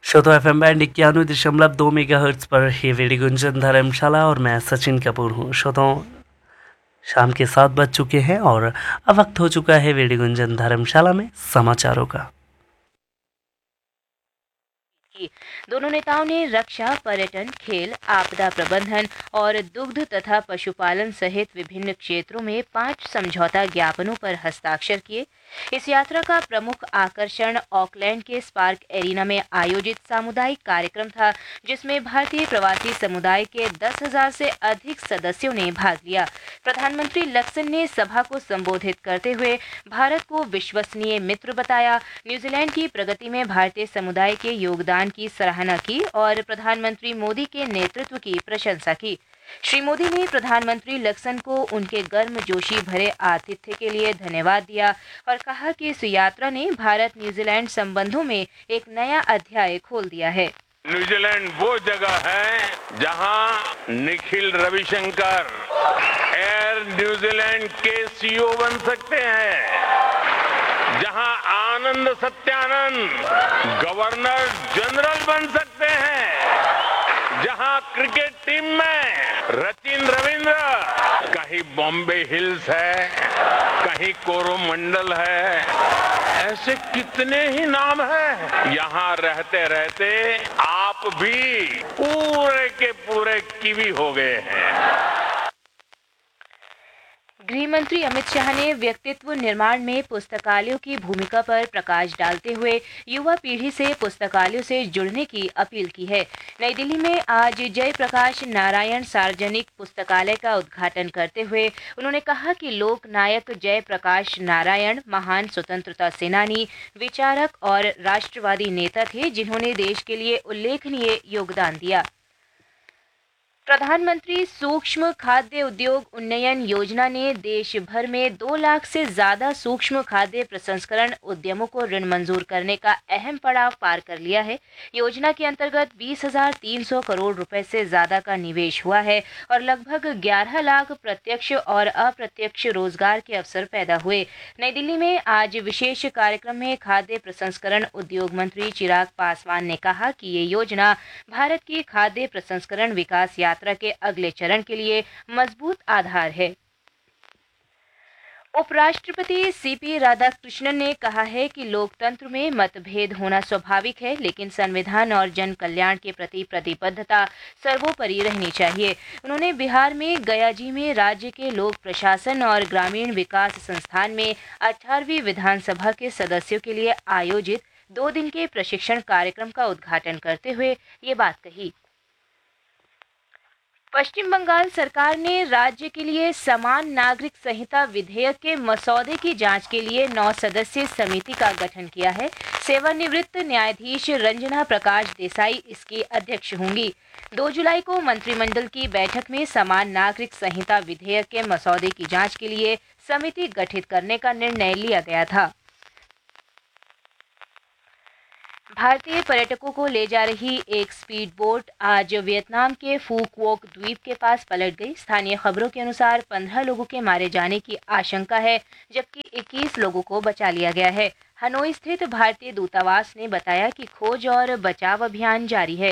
श्रोता FM band 91.2 megahertz पर ही radio Gunjan धर्मशाला और मैं सचिन कपूर हूँ। श्रोताओं, शाम के 7 बज चुके हैं और अब वक्त हो चुका है रेडियो गुंजन धर्मशाला में समाचारों का। दोनों नेताओं ने रक्षा, पर्यटन, खेल, आपदा प्रबंधन और दुग्ध तथा पशुपालन सहित विभिन्न क्षेत्रों में 5 समझौता ज्ञापनों पर हस्ताक्षर किए। इस यात्रा का प्रमुख आकर्षण ऑकलैंड के स्पार्क एरिना में आयोजित सामुदायिक कार्यक्रम था, जिसमें भारतीय प्रवासी समुदाय के 10,000 से अधिक सदस्यों ने भाग लिया। प्रधानमंत्री लक्सन ने सभा को संबोधित करते हुए भारत को विश्वसनीय मित्र बताया, न्यूजीलैंड की प्रगति में भारतीय समुदाय के योगदान की सराहना की और प्रधानमंत्री मोदी के नेतृत्व की प्रशंसा की। श्री मोदी ने प्रधानमंत्री लक्सन को उनके गर्मजोशी भरे आतिथ्य के लिए धन्यवाद दिया और कहा कि इस यात्रा ने भारत न्यूजीलैंड संबंधों में एक नया अध्याय खोल दिया है। न्यूजीलैंड वो जगह है जहां निखिल रविशंकर एयर न्यूजीलैंड के CEO बन सकते हैं, जहां आनंद सत्यानंद गवर्नर जनरल बन सकते हैं, जहां क्रिकेट टीम में सचिन रविंद्र, कहीं बॉम्बे हिल्स है, कहीं कोरोमंडल है, ऐसे कितने ही नाम हैं। यहाँ रहते रहते आप भी पूरे के पूरे कीवी हो गए हैं। गृह मंत्री अमित शाह ने व्यक्तित्व निर्माण में पुस्तकालयों की भूमिका पर प्रकाश डालते हुए युवा पीढ़ी से पुस्तकालयों से जुड़ने की अपील की है। नई दिल्ली में आज जयप्रकाश नारायण सार्वजनिक पुस्तकालय का उद्घाटन करते हुए उन्होंने कहा कि लोक नायक जयप्रकाश नारायण महान स्वतंत्रता सेनानी, विचारक और राष्ट्रवादी नेता थे, जिन्होंने देश के लिए उल्लेखनीय योगदान दिया। प्रधानमंत्री सूक्ष्म खाद्य उद्योग उन्नयन योजना ने देश भर में 2 लाख से ज्यादा सूक्ष्म खाद्य प्रसंस्करण उद्यमों को ऋण मंजूर करने का अहम पड़ाव पार कर लिया है। योजना के अंतर्गत 20,300 करोड़ रुपए से ज्यादा का निवेश हुआ है और लगभग 11 लाख प्रत्यक्ष और अप्रत्यक्ष रोजगार के अवसर पैदा हुए। नई दिल्ली में आज विशेष कार्यक्रम में खाद्य प्रसंस्करण उद्योग मंत्री चिराग पासवान ने कहा कि ये योजना भारत की खाद्य प्रसंस्करण विकास यात्रा के अगले चरण के लिए मजबूत आधार है। उपराष्ट्रपति सीपी राधाकृष्णन ने कहा है कि लोकतंत्र में मतभेद होना स्वाभाविक है, लेकिन संविधान और जन कल्याण के प्रति प्रतिबद्धता सर्वोपरि रहनी चाहिए। उन्होंने बिहार में गयाजी में राज्य के लोक प्रशासन और ग्रामीण विकास संस्थान में 18वीं विधानसभा के सदस्यों के लिए आयोजित 2 दिन के प्रशिक्षण कार्यक्रम का उद्घाटन करते हुए ये बात कही। पश्चिम बंगाल सरकार ने राज्य के लिए समान नागरिक संहिता विधेयक के मसौदे की जांच के लिए 9 सदस्यीय समिति का गठन किया है। सेवानिवृत्त न्यायाधीश रंजना प्रकाश देसाई इसकी अध्यक्ष होंगी। 2 जुलाई को मंत्रिमंडल की बैठक में समान नागरिक संहिता विधेयक के मसौदे की जांच के लिए समिति गठित करने का निर्णय लिया गया था। भारतीय पर्यटकों को ले जा रही एक स्पीड बोट आज वियतनाम के फू क्वोक द्वीप के पास पलट गई। स्थानीय खबरों के अनुसार 15 लोगों के मारे जाने की आशंका है, जबकि 21 लोगों को बचा लिया गया है। हनोई स्थित भारतीय दूतावास ने बताया कि खोज और बचाव अभियान जारी है।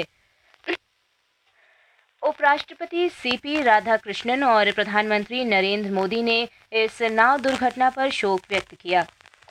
उपराष्ट्रपति सीपी राधाकृष्णन और प्रधानमंत्री नरेंद्र मोदी ने इस नाव दुर्घटना पर शोक व्यक्त किया।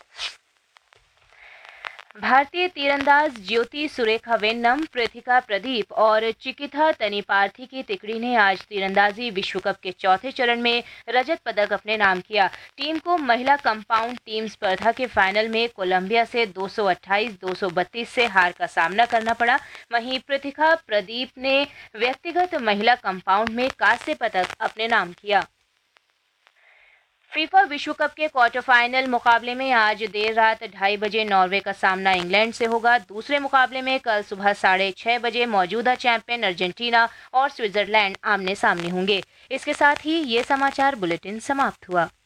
भारतीय तीरंदाज ज्योति सुरेखा वेन्नम, पृथिका प्रदीप और चिकिथा तनिपार्थी की तिकड़ी ने आज तीरंदाजी विश्व कप के चौथे चरण में रजत पदक अपने नाम किया। टीम को महिला कंपाउंड टीम स्पर्धा के फाइनल में कोलंबिया से 228-232 से हार का सामना करना पड़ा। वहीं पृथिका प्रदीप ने व्यक्तिगत महिला कंपाउंड में कांस्य पदक अपने नाम किया। फीफा विश्व कप के क्वार्टर फाइनल मुकाबले में आज देर रात 2:30 बजे नॉर्वे का सामना इंग्लैंड से होगा। दूसरे मुकाबले में कल सुबह 6:30 बजे मौजूदा चैंपियन अर्जेंटीना और स्विट्जरलैंड आमने सामने होंगे। इसके साथ ही ये समाचार बुलेटिन समाप्त हुआ।